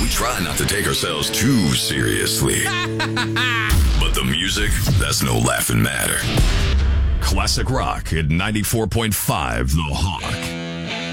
try not to take ourselves too seriously. But the music, that's no laughing matter. Classic rock at 94.5 The Hawk.